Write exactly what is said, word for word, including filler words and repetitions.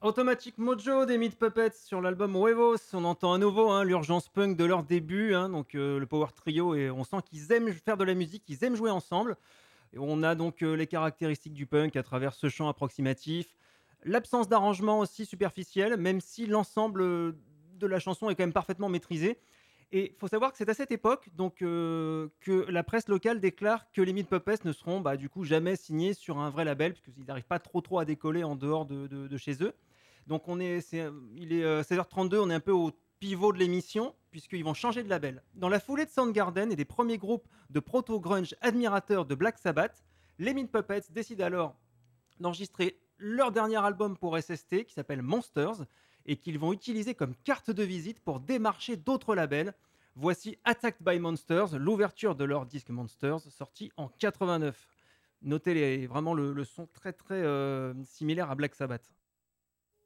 Automatic Mojo des Meat Puppets sur l'album Huevos. On entend à nouveau, hein, l'urgence punk de leur début, hein, donc heu, le power trio et on sent qu'ils aiment faire de la musique, ils aiment jouer ensemble et on a donc, heu, les caractéristiques du punk à travers ce chant approximatif. L'absence d'arrangement aussi superficiel, même si l'ensemble, heu, de la chanson est quand même parfaitement maîtrisé et il faut savoir que c'est à cette époque donc heu, que la presse locale déclare que les Meat Puppets ne seront, bah, du coup jamais signés sur un vrai label puisqu'ils n'arrivent pas trop, trop à décoller en dehors de de de chez eux. Donc on est c'est, heu, il est, heu, seize heures trente-deux, on est un peu au pivot de l'émission, puisqu'ils vont changer de label. Dans la foulée de Soundgarden et des premiers groupes de proto-grunge admirateurs de Black Sabbath, les Meat Puppets décident alors d'enregistrer leur dernier album pour S S T qui s'appelle Monsters et qu'ils vont utiliser comme carte de visite pour démarcher d'autres labels. Voici Attacked by Monsters, l'ouverture de leur disque Monsters, sorti en quatre-vingt-neuf. Notez les, vraiment le, le son très très euh, similaire à Black Sabbath.